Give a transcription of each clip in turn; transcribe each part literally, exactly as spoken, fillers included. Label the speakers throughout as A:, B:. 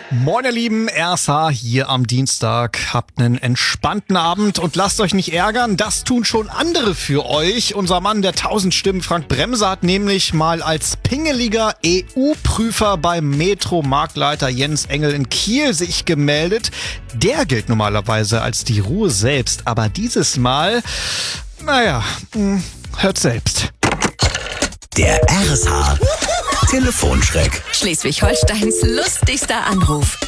A: Moin ihr Lieben, R S H hier am Dienstag. Habt einen entspannten Abend und lasst euch nicht ärgern, das tun schon andere für euch. Unser Mann der tausend Stimmen, Frank Bremser, hat nämlich mal als pingeliger E U-Prüfer beim Metro-Marktleiter Jens Engel in Kiel sich gemeldet. Der gilt normalerweise als die Ruhe selbst, aber dieses Mal, naja, hört selbst.
B: Der R S H Telefonschreck.
C: Schleswig-Holsteins lustigster Anruf.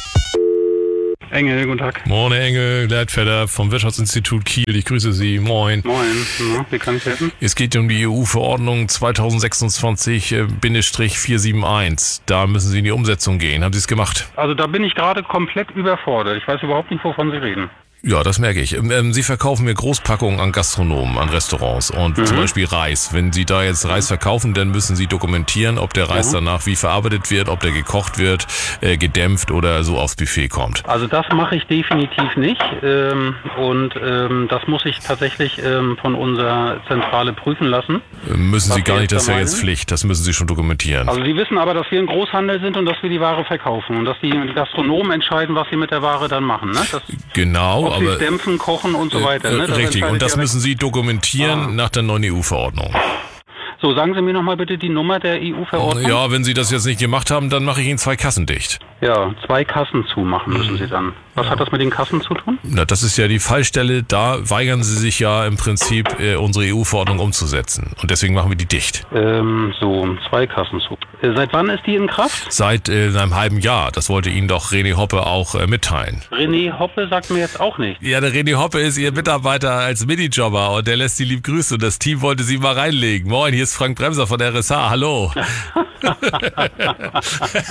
D: Engel, guten Tag.
E: Moin Engel, Leitfeder vom Wirtschaftsinstitut Kiel. Ich grüße Sie. Moin.
D: Moin. Ja, wie kann ich helfen?
E: Es geht um die E U-Verordnung zweitausendsechsundzwanzig vierhunderteinundsiebzig. Da müssen Sie in die Umsetzung gehen. Haben Sie es gemacht?
D: Also da bin ich gerade komplett überfordert. Ich weiß überhaupt nicht, wovon Sie reden.
E: Ja, das merke ich. Ähm, Sie verkaufen mir Großpackungen an Gastronomen, an Restaurants und mhm. zum Beispiel Reis. Wenn Sie da jetzt Reis verkaufen, dann müssen Sie dokumentieren, ob der Reis mhm. danach wie verarbeitet wird, ob der gekocht wird, äh, gedämpft oder so aufs Buffet kommt.
D: Also das mache ich definitiv nicht ähm, und ähm, das muss ich tatsächlich ähm, von unserer Zentrale prüfen lassen.
E: Äh, müssen Sie gar nicht, das ist ja jetzt Pflicht, das müssen Sie schon dokumentieren.
D: Also Sie wissen aber, dass wir ein Großhandel sind und dass wir die Ware verkaufen und dass die Gastronomen entscheiden, was sie mit der Ware dann machen. Ne? Das
E: genau.
D: Ob
E: aber
D: sie dämpfen, kochen und so weiter.
E: Äh,
D: Ne? Das
E: richtig, und das müssen Sie dokumentieren
D: ah.
E: nach der neuen E U-Verordnung.
D: So, sagen Sie mir nochmal bitte die Nummer der E U-Verordnung.
E: Ja, wenn Sie das jetzt nicht gemacht haben, dann mache ich Ihnen zwei Kassen dicht.
D: Ja, zwei Kassen zumachen müssen Sie dann. Was ja. hat das mit den Kassen zu tun?
E: Na, das ist ja die Fallstelle. Da weigern Sie sich ja im Prinzip, äh, unsere E U-Verordnung umzusetzen. Und deswegen machen wir die dicht.
D: Ähm, so, zwei Kassen zu. Äh, seit wann ist die in Kraft?
E: Seit äh, einem halben Jahr. Das wollte Ihnen doch René Hoppe auch äh, mitteilen.
D: René Hoppe sagt mir jetzt auch nicht.
E: Ja, der René Hoppe ist Ihr Mitarbeiter als Minijobber und der lässt Sie lieb grüßen. Und das Team wollte Sie mal reinlegen. Moin, hier ist Frank Bremser von der R S H. Hallo.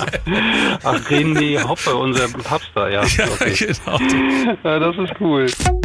D: Ach, René Hoppe, unser Papstar, ja.
E: Ja,
D: okay.
E: genau.
D: Ja, das ist cool.